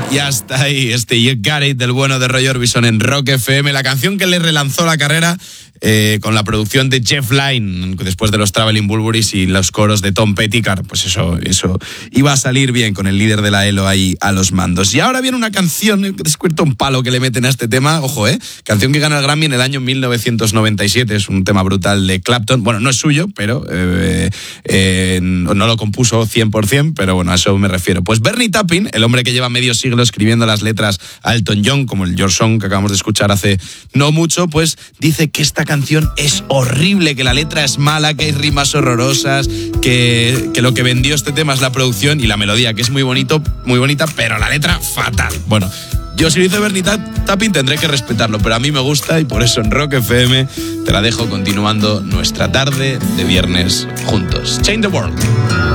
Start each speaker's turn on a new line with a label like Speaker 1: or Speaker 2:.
Speaker 1: Y hasta ahí este You Got It del bueno de Roy Orbison en Rock FM, la canción que le relanzó la carrera con la producción de Jeff Lynne después de los Traveling Wilburys y los coros de Tom Petty. Claro, pues eso iba a salir bien con el líder de la ELO ahí a los mandos. Y ahora viene una canción, descubierto un palo que le meten a este tema, ojo, canción que gana el Grammy en el año 1997, es un tema brutal de Clapton, bueno, no es suyo, pero no lo compuso 100%, pero bueno, a eso me refiero. Pues Bernie Taupin, el hombre que lleva medio siglo escribiendo las letras a Elton John, como el Your Song que acabamos de escuchar hace no mucho, pues dice que esta canción es horrible, que la letra es mala, que hay rimas horrorosas, que lo que vendió este tema es la producción y la melodía, que es muy bonita, pero la letra fatal. Bueno, yo si lo dice Bernie Taupin tendré que respetarlo, pero a mí me gusta y por eso en Rock FM te la dejo continuando nuestra tarde de viernes juntos. Change the World.